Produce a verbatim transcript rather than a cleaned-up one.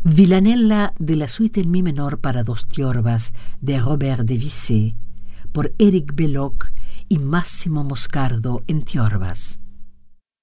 Villanella de la suite en mi menor para dos tiorbas de Robert de Vissé por Éric Belloc y Massimo Moscardo en tiorbas.